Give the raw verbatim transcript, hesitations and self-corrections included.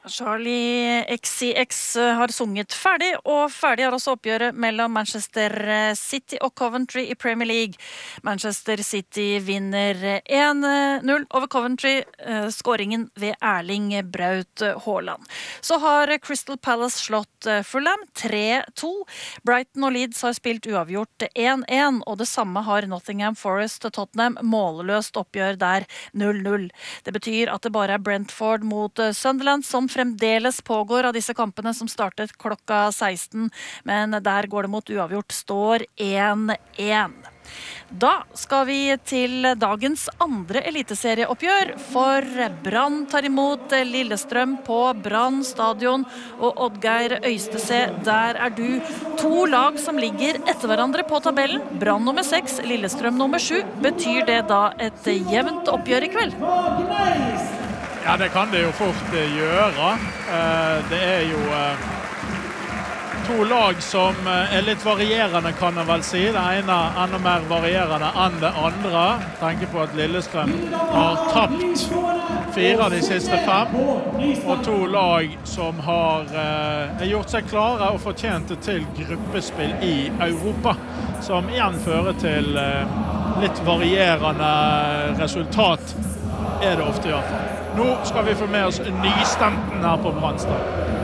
Charlie X C X har sunget ferdig, og ferdig har også oppgjøret mellom Manchester City og Coventry i Premier League. Manchester City vinner en null over Coventry, skåringen ved Erling Braut Haaland. Så har Crystal Palace slått Fulham tre to. Brighton og Leeds har spilt uavgjort en en, og det samme har Nottingham Forest og Tottenham, målløst oppgjør der null null. Det betyr at det bare er Brentford mot Sunderland som fremdeles pågår av disse kampene som startet klokka seksten, men der går det mot uavgjort, står en en. Da skal vi til dagens andre eliteserieoppgjør, for Brann tar imot Lillestrøm på Brann stadion, og Oddgeir Øystese, der er du. To lag som ligger etter hverandre på tabellen, Brann nummer seks, Lillestrøm nummer sju. Betyr det da et jevnt oppgjør i kveld? Ja, det kan det jo fort gjøre. Det er jo to lag som er litt varierende, kan jeg vel si. Det ene er enda mer varierende enn det andre. Tenker på at Lillestrøm har tapt fire av de siste fem, og to lag som har gjort seg klare og fortjent til gruppespill i Europa, som igjen fører til litt varierende resultat, er det ofte i hvert fall. Nå skal vi få med oss nystemten her på Brannstad.